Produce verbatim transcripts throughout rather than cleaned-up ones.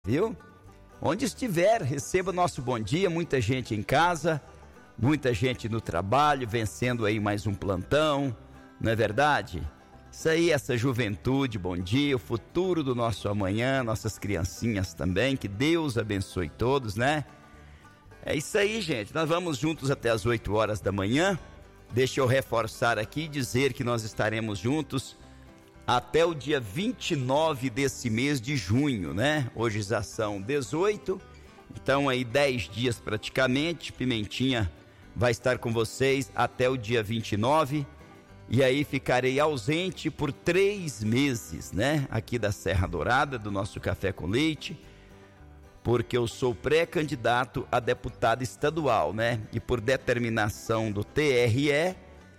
viu? Onde estiver, receba nosso bom dia. Muita gente em casa, muita gente no trabalho, vencendo aí mais um plantão, não é verdade? Isso aí, essa juventude, bom dia, o futuro do nosso amanhã, nossas criancinhas também, que Deus abençoe todos, né? É isso aí, gente, nós vamos juntos até as oito horas da manhã. Deixa eu reforçar aqui e dizer que nós estaremos juntos até o dia vinte e nove desse mês de junho, né? Hoje já são dezoito, então aí dez dias praticamente. Pimentinha vai estar com vocês até o dia vinte e nove. E aí ficarei ausente por três meses, né? Aqui da Serra Dourada, do nosso Café com Leite, porque eu sou pré-candidato a deputado estadual, né? E por determinação do T R E,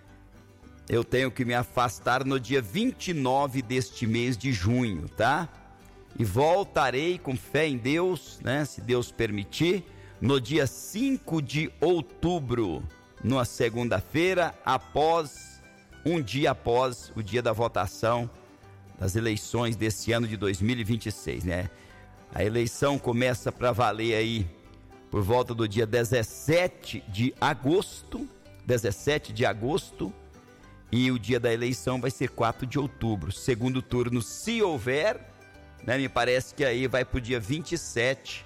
eu tenho que me afastar no dia vinte e nove deste mês de junho, tá? E voltarei com fé em Deus, né? Se Deus permitir, no dia cinco de outubro, numa segunda-feira, após... um dia após o dia da votação das eleições desse ano de dois mil e vinte e seis, né? A eleição começa para valer aí por volta do dia dezessete de agosto, dezessete de agosto, e o dia da eleição vai ser quatro de outubro. Segundo turno, se houver, né? Me parece que aí vai pro dia vinte e sete,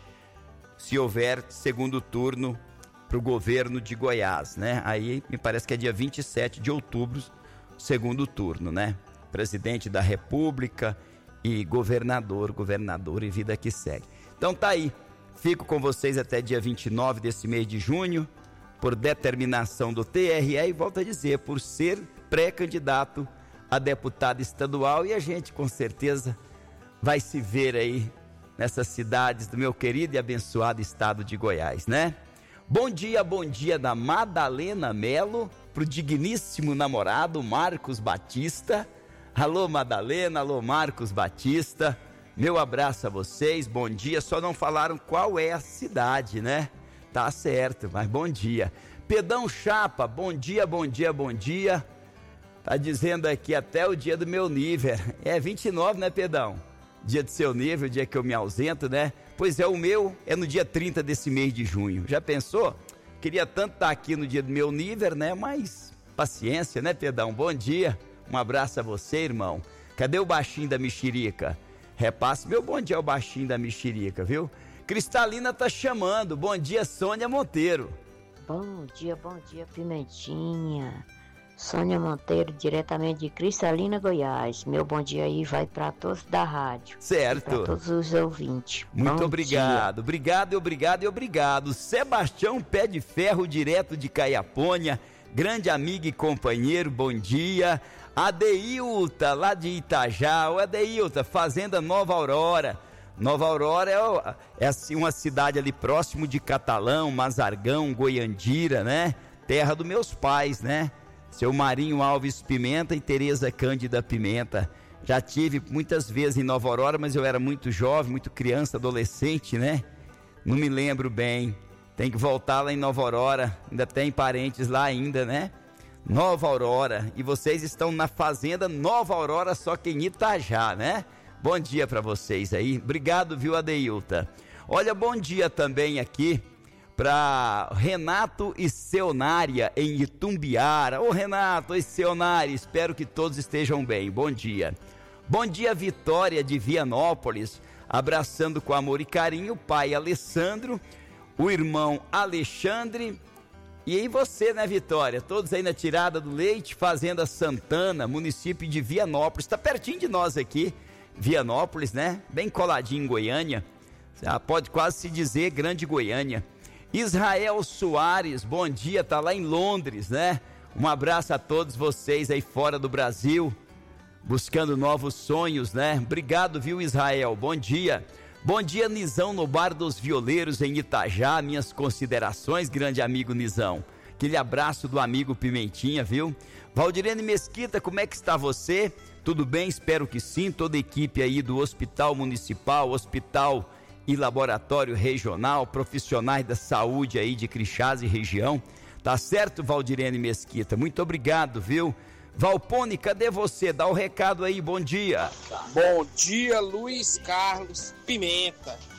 se houver segundo turno para o governo de Goiás, né? Aí me parece que é dia vinte e sete de outubro, segundo turno, né? Presidente da República e governador, governador e vida que segue. Então tá aí, fico com vocês até dia vinte e nove desse mês de junho, por determinação do T R E, e volto a dizer, por ser pré-candidato a deputado estadual, e a gente com certeza vai se ver aí nessas cidades do meu querido e abençoado estado de Goiás, né? Bom dia, bom dia da Madalena Melo, pro digníssimo namorado Marcos Batista. Alô Madalena, alô Marcos Batista, meu abraço a vocês, bom dia. Só não falaram qual é a cidade, né? Tá certo, mas bom dia. Pedão Chapa, bom dia, bom dia, bom dia. Tá dizendo aqui até o dia do meu nível. É vinte e nove, né, Pedão? Dia do seu nível, dia que eu me ausento, né? Pois é, o meu é no dia trinta desse mês de junho. Já pensou? Queria tanto estar aqui no dia do meu nível, né? Mas paciência, né, Pedão? Bom dia. Um abraço a você, irmão. Cadê o baixinho da mexerica? Repasse meu bom dia ao baixinho da mexerica, viu? Cristalina tá chamando. Bom dia, Sônia Monteiro. Bom dia, bom dia, Pimentinha. Sônia Monteiro, diretamente de Cristalina, Goiás. Meu bom dia aí vai para todos da rádio. Certo. Para todos os ouvintes. Muito bom obrigado. Dia. Obrigado, obrigado e obrigado. Sebastião Pé de Ferro, direto de Caiapônia. Grande amigo e companheiro, bom dia. Adeilta, lá de Itajá. O Adeilta, Fazenda Nova Aurora. Nova Aurora é, é assim, uma cidade ali próximo de Catalão, Mazargão, Goiandira, né? Terra dos meus pais, né? Seu Marinho Alves Pimenta e Tereza Cândida Pimenta. Já tive muitas vezes em Nova Aurora, mas eu era muito jovem, muito criança, adolescente, né? Não me lembro bem. Tem que voltar lá em Nova Aurora. Ainda tem parentes lá ainda, né? Nova Aurora. E vocês estão na Fazenda Nova Aurora, só que em Itajá, né? Bom dia para vocês aí. Obrigado, viu, Adeilta? Olha, bom dia também aqui para Renato e Seonária em Itumbiara. Ô Renato e Seonária, espero que todos estejam bem. Bom dia. Bom dia, Vitória de Vianópolis, abraçando com amor e carinho o pai Alessandro, o irmão Alexandre. E aí você, né, Vitória? Todos aí na Tirada do Leite, Fazenda Santana, município de Vianópolis. Está pertinho de nós aqui, Vianópolis, né? Bem coladinho em Goiânia. Ah, pode quase se dizer Grande Goiânia. Israel Soares, bom dia, tá lá em Londres, né? Um abraço a todos vocês aí fora do Brasil, buscando novos sonhos, né? Obrigado, viu, Israel? Bom dia. Bom dia, Nizão, no Bar dos Violeiros em Itajá. Minhas considerações, grande amigo Nizão. Aquele abraço do amigo Pimentinha, viu? Valdirene Mesquita, como é que está você? Tudo bem? Espero que sim. Toda a equipe aí do Hospital Municipal, Hospital e Laboratório Regional, profissionais da saúde aí de Crixás e região. Tá certo, Valdirene Mesquita? Muito obrigado, viu? Valpone, cadê você? Dá o recado aí, bom dia. Bom dia, Luiz Carlos Pimenta.